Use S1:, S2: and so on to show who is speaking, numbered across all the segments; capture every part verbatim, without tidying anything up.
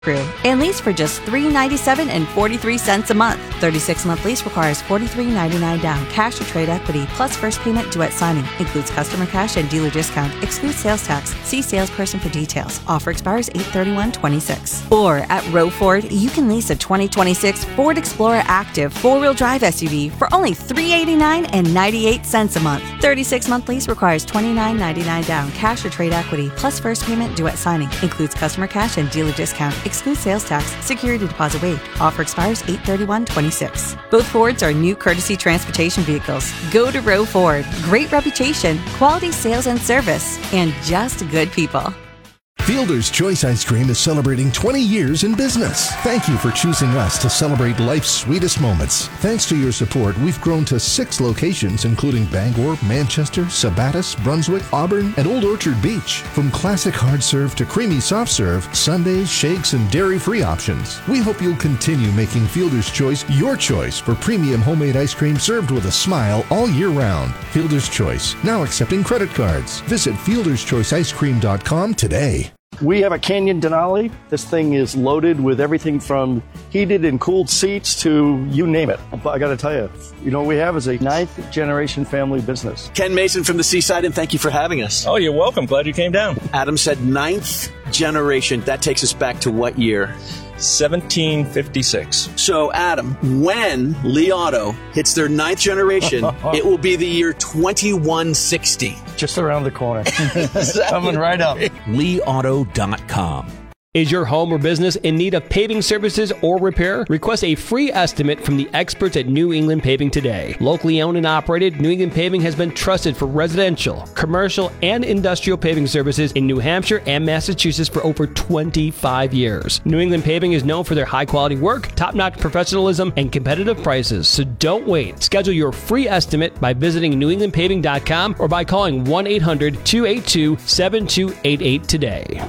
S1: Crew and lease for just three dollars and ninety-seven cents and forty-three cents a month. thirty-six month lease requires forty-three dollars and ninety-nine cents down, cash or trade equity, plus first payment due at signing. Includes customer cash and dealer discount. Excludes sales tax. See salesperson for details. Offer expires eight thirty-one twenty-six. Or at Row Ford, you can lease a twenty twenty-six Ford Explorer Active four-wheel drive S U V for only three dollars and eighty-nine cents and ninety-eight cents a month. thirty-six month lease requires twenty-nine dollars and ninety-nine cents down, cash or trade equity, plus first payment due at signing. Includes customer cash and dealer discount. Excludes sales tax. Security deposit waived. Offer expires eight thirty-one twenty-six. Both Fords are new courtesy transportation vehicles. Go to Row Ford. Great reputation, quality sales and service, and just good people.
S2: Fielder's Choice Ice Cream is celebrating twenty years in business. Thank you for choosing us to celebrate life's sweetest moments. Thanks to your support, we've grown to six locations, including Bangor, Manchester, Sabattus, Brunswick, Auburn, and Old Orchard Beach. From classic hard serve to creamy soft serve, sundaes, shakes, and dairy-free options. We hope you'll continue making Fielder's Choice your choice for premium homemade ice cream served with a smile all year round. Fielder's Choice, now accepting credit cards. Visit fielder's choice ice cream dot com today.
S3: We have a Canyon Denali. This thing is loaded with everything from heated and cooled seats to you name it. But I got to tell you, you know, what we have is a ninth generation family business.
S4: Ken Mason from the Seaside, and thank you for having us.
S5: Oh, you're welcome. Glad you came down.
S4: Adam said ninth generation. That takes us back to what year?
S5: seventeen fifty-six.
S4: So, Adam, when Lee Auto hits their ninth generation, it will be the year twenty-one sixty.
S3: Just around the corner. Coming right up.
S6: lee auto dot com.
S7: Is your home or business in need of paving services or repair? Request a free estimate from the experts at New England Paving today. Locally owned and operated, New England Paving has been trusted for residential, commercial, and industrial paving services in New Hampshire and Massachusetts for over twenty-five years. New England Paving is known for their high-quality work, top-notch professionalism, and competitive prices, so don't wait. Schedule your free estimate by visiting new england paving dot com or by calling one eight hundred two eight two seven two eight eight today.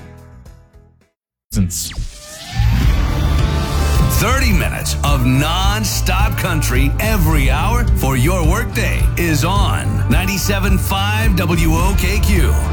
S6: thirty minutes of non-stop country every hour for your workday is on ninety-seven point five W O K Q.